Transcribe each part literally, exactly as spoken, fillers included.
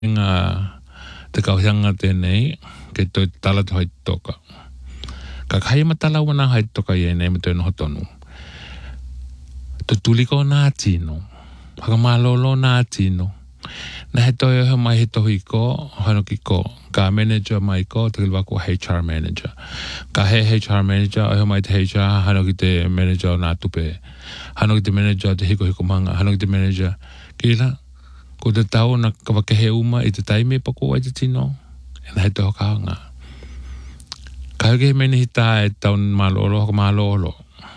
Nga te kauhanga tēnei, ke toi tala te haitoka. Ka kai matala wana haitoka i enei me toi noho tonu. Te tuliko nā tino. Haka malolo nā tino. Na he toi oho mai he tohi ko, hano ki ko. Ka manager mai ko, te kilwako H R manager. Ka he H R manager, oho mai te H R, hano ki te manager nā tupe. Hano ki te manager te hiko hiko manga, hano ki te manager. Kila, ko te tau na kawakehe uma i te taime pako ai te tino. E na he toho kaanga. Ka heke he mene hita e tau malolo, hoko malolo.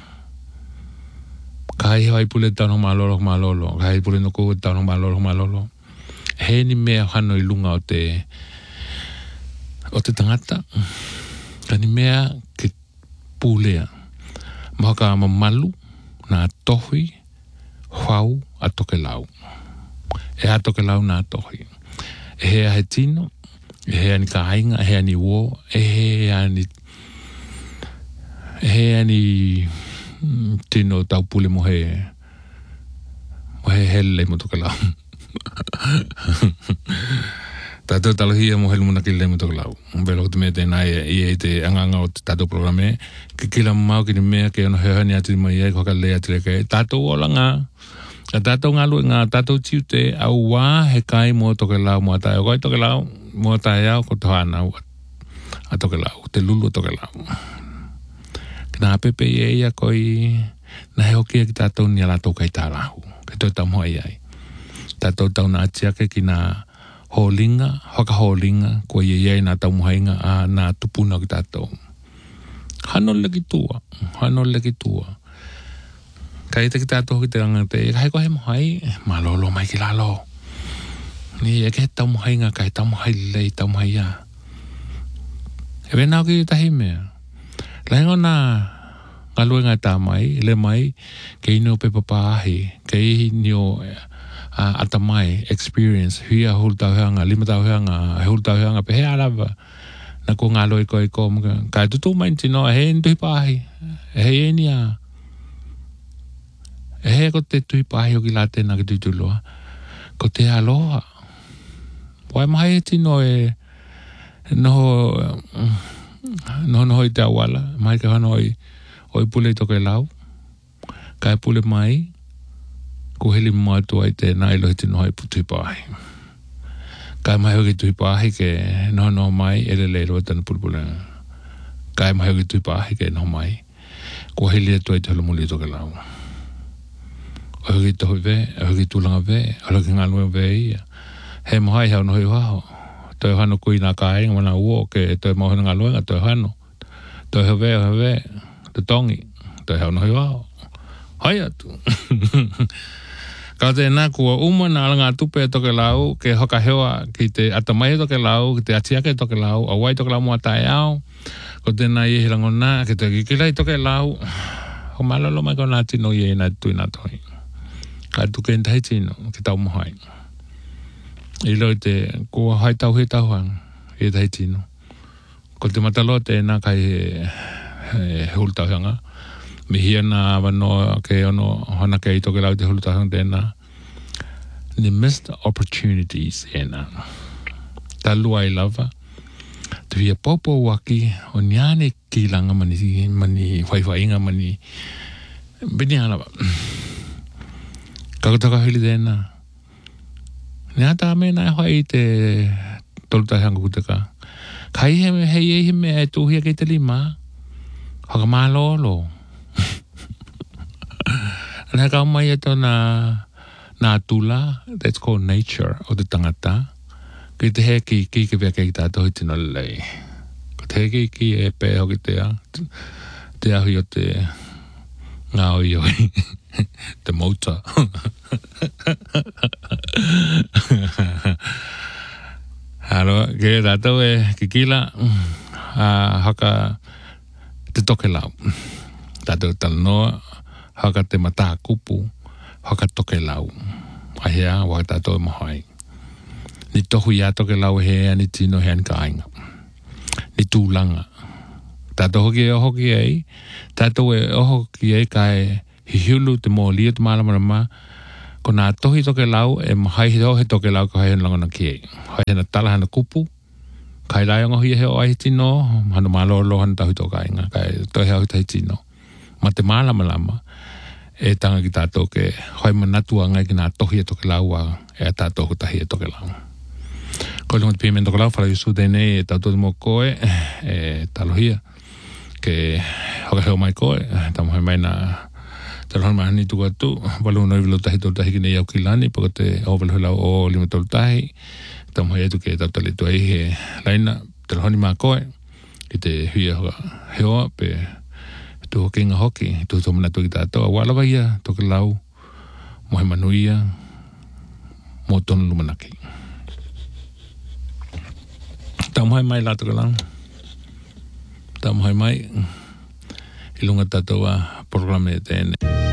Ka hei hoi pule tau no malolo, hoko malolo. Ka hei pule nuku tau no malolo, hoko malolo. He ni mea hano i lunga o te o te tangata. Ka ni mea ke pulea. Mahaka mamalu na tohi hau a toke lau. E a toke lau nā tohi. E hea he tino, e hea ni ka hainga, e hea ni wo, e hea ni e hea ni tino tau pule mo he mo he hele mo toke lau. Tātou talohia mo hele mo naki le mo toke lau. Mbelo te mea tēnā i e te anganga o te tātou programe. Ki kila mau ki ni mea ke ono hea ni ati mai e kwa ka lea tire ke. Tātou ola ngā. Ka tātou ngā lua ngā tātou tiu te au wā he kai mo toke lau mo atai. O kai toke lau mo atai au ko tohana a toke lau. Te lulu toke lau. Kina pepe i eia koi na he hokia ki tātou ni ala tau kai tā lahu. Ke toi tau moa iai. Tātou tau na atiake ki nā holinga, hoka holinga, ko i iai nā tau mohainga a nā tupuna ki tātou. Hano leki tua. Hano leki tua. Kai te ki tātou ki te angate, e kai kohe mohai, malolo mai ki lalo. Ni e ke tau mohai ngā kai, tau mohai lei, tau mohai ia. E wenau ki tahi mea. Laingo nā ngalue ngai tā mai, le mai, ke ino pe papaahi, ke ino uh, atamai, experience, hia hul tau heanga, lima tau heanga, hul tau heanga, pe he alawa. Na ko ngalue koe ko, kai tutu mai tino, e he ntuhi paahi, e he eni a. E he ko te tui pahi o ki la tēnā ki tutuloa. Ko te aloha. Wai mahi e tino e noho noho noho i te awala. Mai ka hano oi oi pule i toke lau. Ka e pule mai. Ko heli mua tua i tēnā i lohi tino hoi tui pahi. Ka e mahi o ki tui pahi ke noho noho mai e le leiro e tana pulpule. Ka e mahi o ki tui pahi ke noho mai. Ko heli e tua i te holomuli i toke lau. O ki tohi ve, o ki tūlanga ve, o ki nganua ve ia. He mohai hau no hui waho. Toi hano kui nā kāinga wana uo, ke toi mohina nganua, toi hano. Toi hau ve, hau ve, te tongi. Toi hau no hui waho. Hai atu. Ka tēnā kua uma nā ngā tupe toke lau, ke hoka hewa ki te atamai toke lau, ki te atiake toke lau, awai toke lau mua tai au. Ko tēnā i hirangona, ke te kikilai toke lau. Ho malolo mai ko nā tino i e nā tui nā tohi. Ka tuke ntai tino, ki tau mohai. I loi te, kua hai tau he tau hang, i tai tino. Ko te matalo te nā kai he, he hulu tau hanga. Mi hia nā wanoa ke ono, hana kei toke lau te hulu tau hanga tēnā. The missed opportunities e nā. Tā lua i lava. Te hia popo waki, o niane ki langa mani, mani whaiwhainga mani. Bini alawa. Kakotaka hili tēnā. Nea tā mea nai hoi te tolutai hanga kutaka. Kai he hei ehi mea e tūhia kei te lima. Haka maa lolo. Nea kau mai e tō nā nā tula. That's called nature o te tangata. Kei te hea ki ki ke vea kei tātou hiti no lei. Ko te hea ki ki e pē hoki te a. Te ahi o te ngā oi oi. The motor. Halo, ke tātou e kikila uh, haka te toke lau. Tātou talanoa haka te mata kupu haka toke lau. Ahea waka tātou e mohai. Ni tohu ia toke lau hea ni tino hea ni kāinga. Ni tūlanga. Tātou hoki e hoki ei. Tātou e hoki ei kai hi hiulu te mō lia te mālamarama Ko nā tohi toke lau e mahai heo he toke lau ko hei langona ki ei. Hoi hena tala hana kupu. Kai lai ongo hia heo ai tino. Hana malo lo hana tahu toka inga. Kai tohi hau tahi tino. Ma te mālama lama. E tanga ki tātou ke hoi manatua ngai ki nā tohi e toke lau a e a tātou ko tahi e toke lau. Ko lunga te pīmen toke lau whala yusu tēnei e tātou te mo koe e talohia. Ke hoka heo mai koe. Tamu hoi mai nā talo hana mahani tuku atu. Walu noi vilo tahi tolu tahi ki nei au ki lani. Paka te o walu lau o lima tolu tahi. Tamu hoi atu ke tātou tali tua ihe laina. Talo honi mā koe. Ki te huia hoka heoa pe tu hoki inga hoki. Tu tō mana tu ki tātou. A walawa ia toke lau. Mohe manuia. Mo tonu lumanaki. Tamu hoi mai la toke lau. Tamu hoi mai. Ilunga tātou a programe tēne.